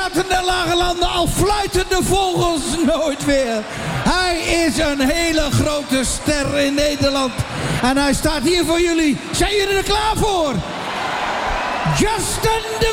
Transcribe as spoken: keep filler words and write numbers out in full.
Piraten der Lage Landen, al fluiten de vogels nooit weer. Hij is een hele grote ster in Nederland. En hij staat hier voor jullie. Zijn jullie er klaar voor? Justin de